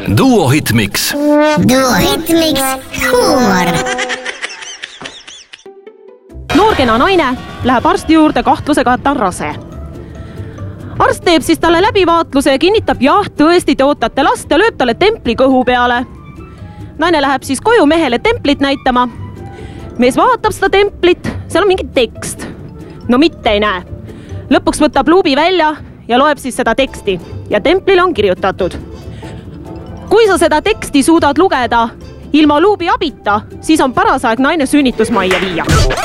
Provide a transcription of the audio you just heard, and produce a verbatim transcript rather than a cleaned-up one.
Duo Hitmix. Duo Hitmix huumor. Noorkena naine läheb arsti juurde kahtlusega, et ta on rase. Arst teeb siis talle läbivaatluse ja kinnitab, jah, tõesti te ootate last ja lööb talle templi kõhu peale. Naine läheb siis koju mehele templit näitama. Mees vaatab seda templit, seal on mingi tekst. No mitte ei näe. Lõpuks võtab luubi välja ja loeb siis seda teksti ja templile on kirjutatud. Kui sa seda teksti suudad lugeda ilma luubi abita, siis on paras aeg naine sünnitusmajja viia.